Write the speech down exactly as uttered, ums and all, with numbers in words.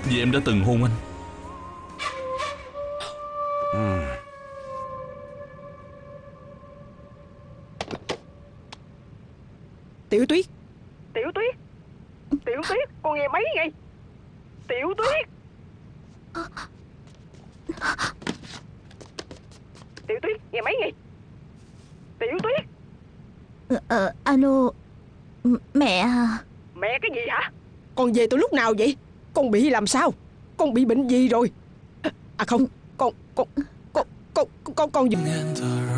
Vì em đã từng hôn anh. Ừ. Tiểu Tuyết, Tiểu Tuyết, Tiểu Tuyết, con nghe máy ngay. Tiểu Tuyết, Tiểu Tuyết, nghe máy ngay. Tiểu Tuyết. Ờ, ờ alo. M- Mẹ à. Mẹ cái gì hả? Con về từ lúc nào vậy? Con bị làm sao? Con bị bệnh gì rồi? À không, con con con con con con, con...